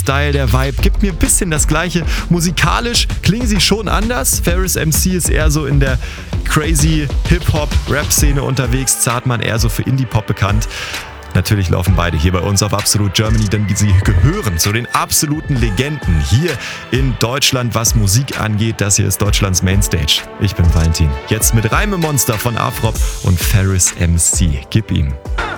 Style, der Vibe gibt mir ein bisschen das Gleiche. Musikalisch klingen sie schon anders. Ferris MC ist eher so in der crazy Hip-Hop-Rap-Szene unterwegs. Zartmann eher so für Indie-Pop bekannt. Natürlich laufen beide hier bei uns auf Absolut Germany, denn sie gehören zu den absoluten Legenden hier in Deutschland, was Musik angeht. Das hier ist Deutschlands Mainstage. Ich bin Valentin. Jetzt mit Reimemonster von Afrop und Ferris MC. Gib ihm.